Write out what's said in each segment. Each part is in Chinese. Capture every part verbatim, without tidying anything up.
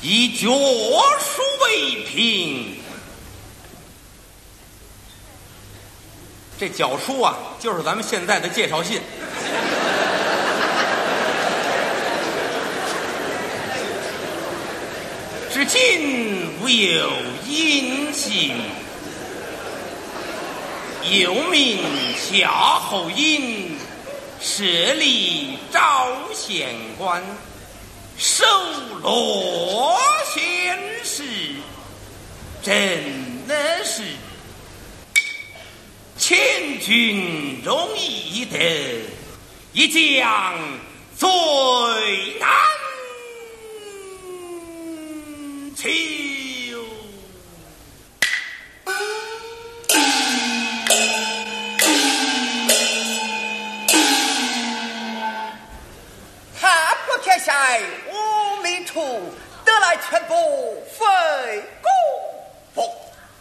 以脚书为凭。这脚书啊，就是咱们现在的介绍信。至今无有音信，又名夏侯婴，设立昭县官，守罗县事，真的是千军容易得，一将最难求。 他不天下无名处，得来全部非公服。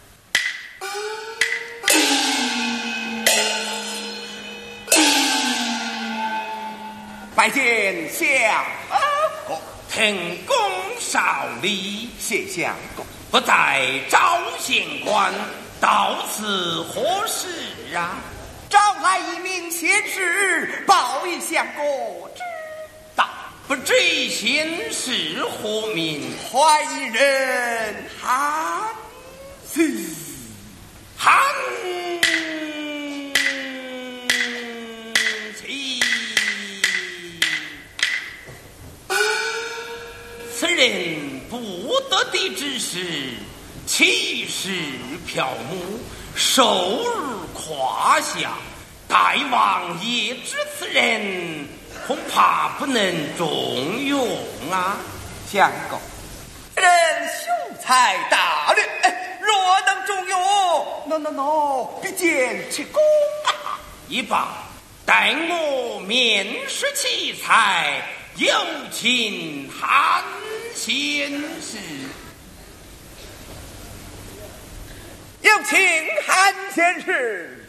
拜见相公， 腾公少礼， 谢相公。 不在昭县官，到此何事啊？ 招来一名贤士，报以相公知道。 不知贤士何名？ 怀疑人韩信。 韩琦，此人不得的之事，气势飘目，受辱胯下。大王也知此人，恐怕不能重用啊。 相公，人雄才大略，若能重用，那那那必见其功啊！ 一罢，待我面试奇才，有请韩贤士。 有请韩贤士。